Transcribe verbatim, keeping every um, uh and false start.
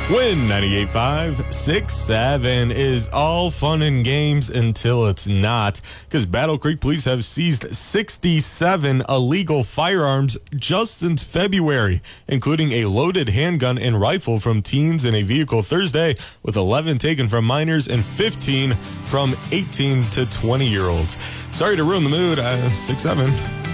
Win ninety-eight point five, six seven is all fun and games until it's not, because Battle Creek police have seized sixty-seven illegal firearms just since February, including a loaded handgun and rifle from teens in a vehicle Thursday, with eleven taken from minors and fifteen from eighteen to twenty year olds. Sorry to ruin the mood, uh, six seven.